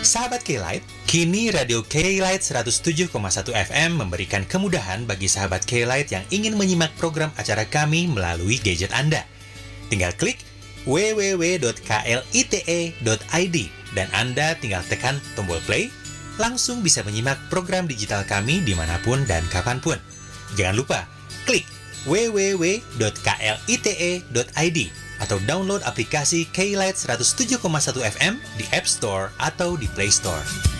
Sahabat K-Light, kini Radio K-Light 107,1 FM memberikan kemudahan bagi sahabat K-Light yang ingin menyimak program acara kami melalui gadget Anda. Tinggal klik www.klite.id dan Anda tinggal tekan tombol play, langsung bisa menyimak program digital kami dimanapun dan kapanpun. Jangan lupa, klik www.klite.id atau download aplikasi K-Light 107,1 FM di App Store atau di Play Store.